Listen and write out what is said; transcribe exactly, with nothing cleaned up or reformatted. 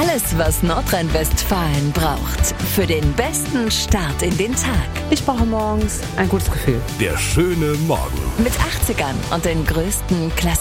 Alles, was Nordrhein-Westfalen braucht für den besten Start in den Tag. Ich brauche morgens ein gutes Gefühl. Der schöne Morgen. Mit achtzigern und den größten Klassikern.